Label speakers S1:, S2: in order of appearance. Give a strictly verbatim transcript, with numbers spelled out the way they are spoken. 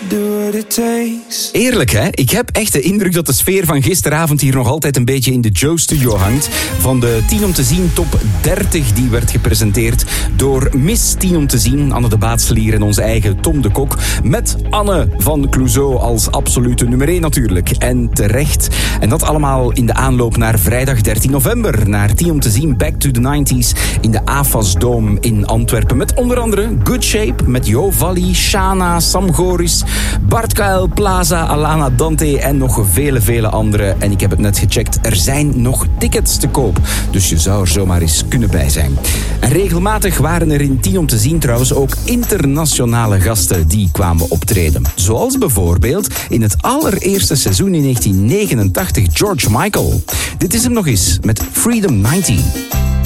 S1: do what it takes.
S2: Eerlijk hè, ik heb echt de indruk dat de sfeer van gisteravond hier nog altijd een beetje in de Joe-studio hangt. Van de tien om te zien top dertig die werd gepresenteerd door Miss tien om te zien, Anne de Baatselier en onze eigen Tom de Kok. Met Anne van Clouseau als absolute nummer één natuurlijk. En terecht. En dat allemaal in de aanloop naar vrijdag dertien november. Naar tien om te zien Back to the nineties in de A F A S Dome in Antwerpen. Met onder andere Good Shape, met Jo Valli, Shana, Sam Goris, Bart K L, Plaza, Alana Dante en nog vele, vele anderen. En ik heb het net gecheckt, er zijn nog tickets te koop. Dus je zou er zomaar eens kunnen bij zijn. En regelmatig waren er in tien om te zien trouwens ook internationale gasten die kwamen optreden. Zoals bijvoorbeeld in het allereerste seizoen in negentien negenentachtig George Michael. Dit is hem nog eens met Freedom negentien.